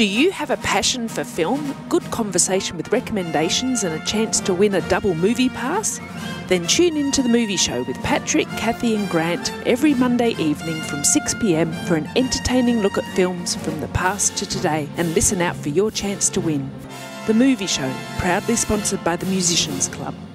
Do you have a passion for film, good conversation with recommendations and a chance to win a double movie pass? Then tune in to The Movie Show with Patrick, Kathy and Grant every Monday evening from 6 p.m. for an entertaining look at films from the past to today, and listen out for your chance to win. The Movie Show, proudly sponsored by the Musicians Club.